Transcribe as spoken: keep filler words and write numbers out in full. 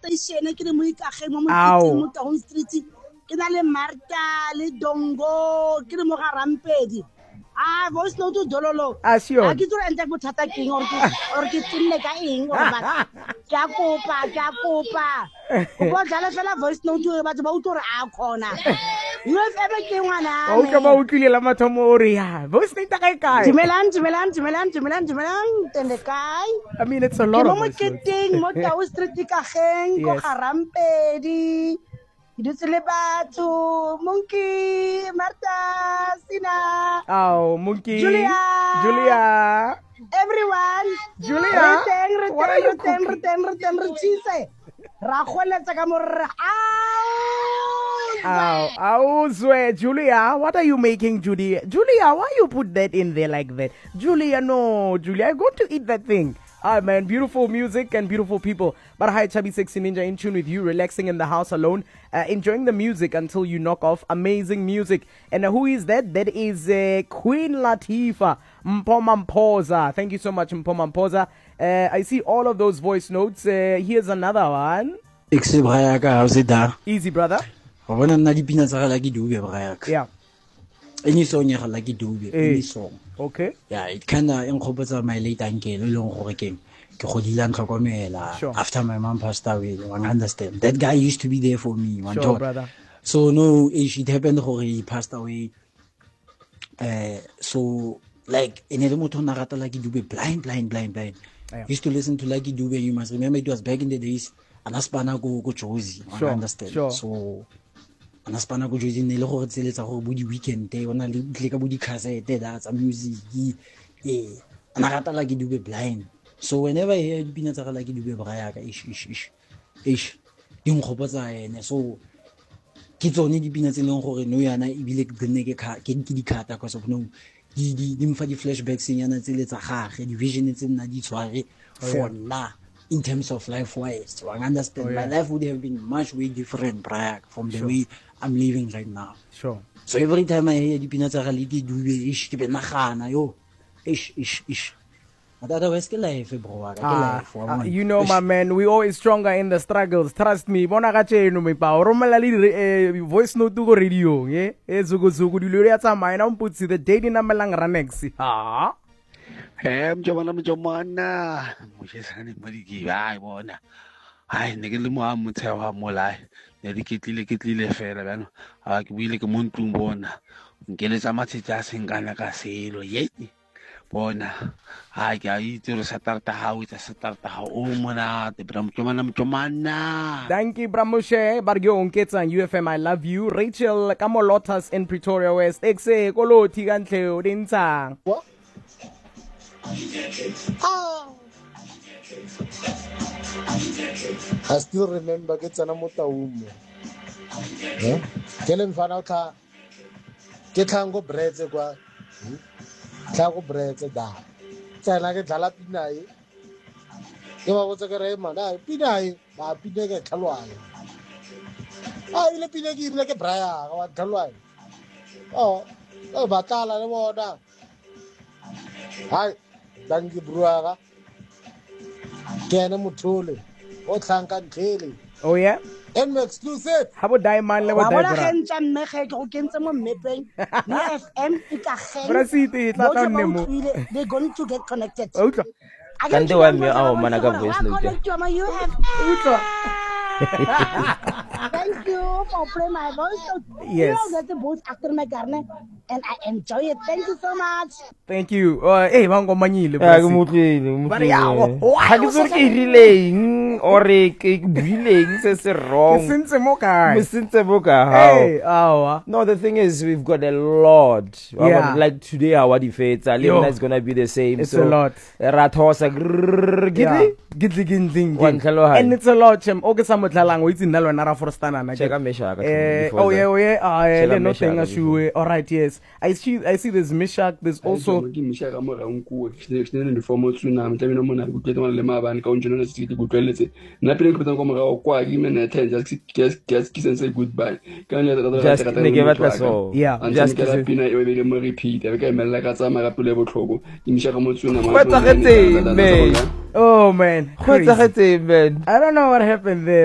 station ke le mo ikageng mo moteng mo Town Street ke na le Marta le Dongo ke le mo ga Rampedi ah voice note dololo a sure a ke tsore ntse bothata keng or ke or ke tsinne ka eng or ba ke a kopa ke a kopa go bo jala fela voice note ba ba utlore a khona you have ever ke ngwana o ka ba utlile la mathomo o re ya voice note ka kae Dumelang dumelang dumelang dumelang dumelang tende kai I mean it's a lot ke of mo keteng mo Town Street ka geng go ga Rampedi Dutse le batho Monkey Marta Sina oh Monkey Julia Julia everyone Julia what are you cooking retem retem retise ra kholetsa ka morra Ow, ow, Zwe, Julia, what are you making, Julia? Julia, why you put that in there like that? Julia, no, Julia, I'm going to eat that thing. Ah, man, beautiful music and beautiful people. But hi, Chubby Sexy Ninja, in tune with you, relaxing in the house alone, uh, enjoying the music until you knock off. Amazing music. And uh, who is that? That is uh, Queen Latifah Mpoma Mpoza. Thank you so much, Mpoma Mpoza. Uh, I see all of those voice notes. Uh, here's another one. Easy, brother. Bona nna dipina tsa Lucky Dube brayaka. Yeah. Any song ya Lucky Dube, any song. Okay. Yeah, it kinda enkgopotsa my late uncle e leng gore ke ke godila ntlokomela after my mom passed away. You understand? That guy used to be there for me, one sure, brother. So no, it happened gore he passed away. Uh, so like ene le motho na rata Lucky Dube blind blind blind blind. Yeah. Used to listen to Lucky Dube. You must remember it was back in the days. Anaspana go go Jozi. You understand? Sure. So Anaspana go Jozi ne le gore tseletsa go bo di weekend e bona le tle ka bo di cassette that's music yeah ana rata Lucky Dube blind so whenever I hear dipina tsa Lucky Dube braya ka ish ish ish ish ding khopotsa ene so ke tsone dipina tse leng gore no yana e bile ke nne ke ke di khata ka so no di di di mfa di flashbacks yana tse le tsa gage di vision tse nna di tshware for na in terms of life wise so I understand oh, yeah. My life would have been much way different prior from the sure. way I'm living right now. Sure. So every time I hear the peanuts are Lucky Dube, ish, ke benagana yo, ish, ish, ish. But otherwise, ke life, bro. Ah, uh, you know, ish. My man, we always stronger in the struggles. Trust me. Bona ka cheno me pa. Romela li voice note go radio, yeah. E zugo zugo di lori atsa mai na mputsi the day na melang ranex. Ah. Hey, mjomana mjomana. Moshe sane modiki ai bona. Ai ne ke le mo a motheo ha molai. Ne di ketlile ketlile fela bana. Ha ke buile ke montung bona. Nkeletsa matsitsa sengana ka selo ye. Bona. Ai ke a itse re sa tarta ha o itse sa tarta ha o mona te bra mjomana mjomana. Thank you Bramoshe. Bargyo onketsa U F M I love you. Rachel Kamolotas in Pretoria West. Exe koloti kantle o dintsa. What? Oh. I still remember ke tsana mo Taumo. Eh? Ke le mfana ka ke tlango bretse kwa. Tlango bretse da. Tsena ke dlala pinae. Ke ba botsa ke re mana pinae ba pine ke tlhalwane. Ah ile pine ke ile ke braya ga wa tlhalwane. Oh, o ba tala le bona. Hai, danki bruaga. Kena Mutule. O tlanka ntlele. Oh yeah. And exclusive. How about Diamond level diaper? Wa bona ge ntse mme ge go kentse mo mmepeng. Ni F M e ka ge. Brasiti tla ka nemo. They going to get connected. Okay. Kante wa mme a o mana ka voice note. Connect to my U F M. Thank you for playing my voice note. Yes. You know that both actor my garne and I enjoy it. Thank you so much. Thank you. Uh, eh ba ngomanyile. Ya ke motlele, motlele. Ha ke tsore ke rileng or ke buileng se se wrong. Sentse mo kae? Sentse mo ka how? Hey, awa. No, the thing is we've got a lot. Yeah. Like today our defeats, Alina is going to be the same. It's so a lot. Rathosa gidli gidli gidling. And it's a lot chem. O ke sa motlalang o itse nna le wena ra forstana na. Check Meshach. Eh, oh yeah, oh yeah. Ah, le no thing ashu. All right, yes. I see I see there's Meshach, there's also Meshach ka mora nku. Ke ne form tsuna mtlabe no mona go tletsa le mabane ka unjona se ke go tleletse. Nna pele ke botsa go mora o kwa ke mena ten just just just kiss and say goodbye. Ka ne ra just ne ke batla so. Yeah, just ke pina e be mo repeat. E ka mela ka tsama ka pele botlhoko. Ke Meshach mo tsuna ma. Go tsagetse me. Oh man. Go tsagetse man. I don't know what happened there.